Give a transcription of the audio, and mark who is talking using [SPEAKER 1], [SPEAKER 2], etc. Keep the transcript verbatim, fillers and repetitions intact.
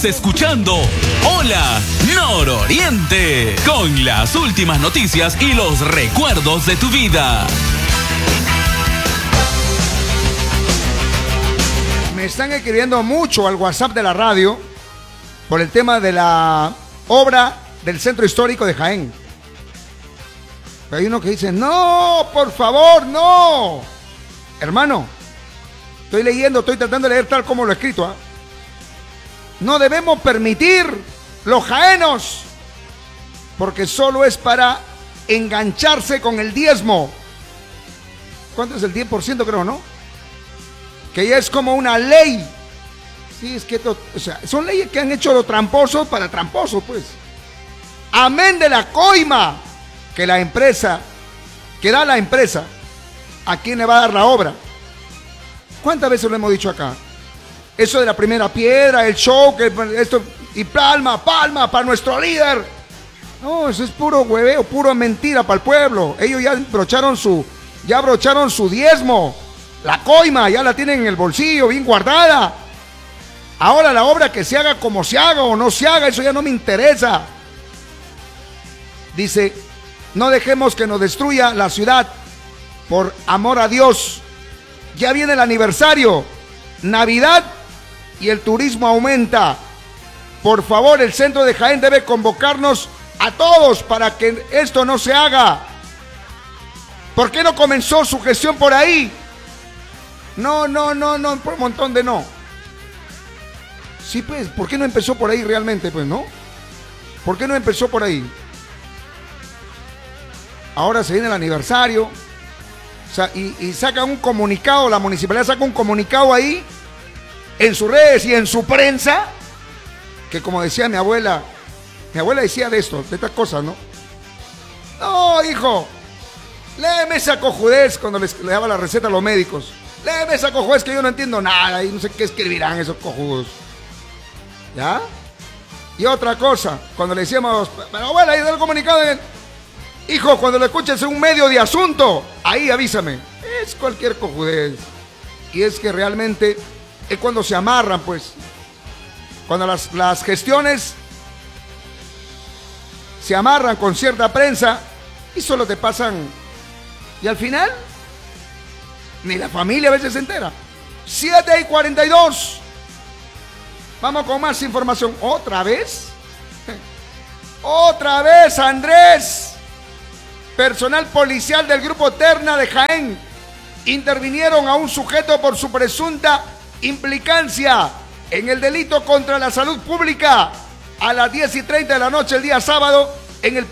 [SPEAKER 1] Escuchando Hola Nororiente, con las últimas noticias y los recuerdos de tu vida.
[SPEAKER 2] Me están escribiendo mucho al WhatsApp de la radio por el tema de la obra del Centro Histórico de Jaén. Pero hay uno que dice, no, por favor, no. Hermano, estoy leyendo, estoy tratando de leer tal como lo he escrito, ¿eh? No debemos permitir los jaenos, porque solo es para engancharse con el diezmo. ¿Cuánto es el diez por ciento, creo, no? Que ya es como una ley. Sí, es que, o sea, son leyes que han hecho los tramposos para tramposos, pues. Amén de la coima que la empresa, que da la empresa, ¿a quién le va a dar la obra? ¿Cuántas veces lo hemos dicho acá? Eso de la primera piedra, el show, que esto, y palma, palma para nuestro líder. No, eso es puro hueveo, puro mentira para el pueblo. Ellos ya brocharon su, ya brocharon su diezmo. La coima ya la tienen en el bolsillo, bien guardada. Ahora la obra que se haga como se haga o no se haga, eso ya no me interesa. Dice, no dejemos que nos destruya la ciudad por amor a Dios. Ya viene el aniversario, Navidad, y el turismo aumenta. Por favor, el centro de Jaén debe convocarnos a todos para que esto no se haga. ¿Por qué no comenzó su gestión por ahí? No, no, no, no, por un montón de no. Sí, pues, ¿por qué no empezó por ahí realmente, pues, no? ¿Por qué no empezó por ahí? Ahora se viene el aniversario, o sea, y, y saca un comunicado, la municipalidad saca un comunicado ahí, en sus redes y en su prensa, que como decía mi abuela, mi abuela decía de esto, de estas cosas, ¿no? No, hijo, léeme esa cojudez cuando les, le daba la receta a los médicos. Léeme esa cojudez que yo no entiendo nada y no sé qué escribirán esos cojudos. ¿Ya? Y otra cosa, cuando le decíamos, pero abuela, ahí da el comunicado, de... hijo, cuando lo escuches en un medio de asunto, ahí avísame. Es cualquier cojudez. Y es que realmente es cuando se amarran, pues. Cuando las, las gestiones se amarran con cierta prensa y solo te pasan. Y al final, ni la familia a veces se entera. siete y cuarenta y dos. Vamos con más información. ¿Otra vez? ¿Otra vez, Andrés? Personal policial del Grupo Terna de Jaén intervinieron a un sujeto por su presunta implicancia en el delito contra la salud pública a las diez y treinta de la noche el día sábado en el